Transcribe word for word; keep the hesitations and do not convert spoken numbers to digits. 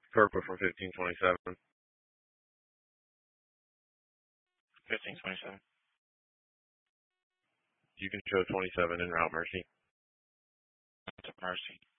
Purple from fifteen twenty-seven. fifteen twenty-seven. You can show twenty-seven in route, Mercy. To Mercy.